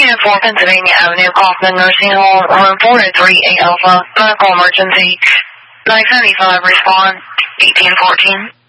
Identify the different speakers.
Speaker 1: 204 Pennsylvania Avenue, Kaufman Nursing Home, room 403 Alpha, medical emergency. 975, respond, 1814.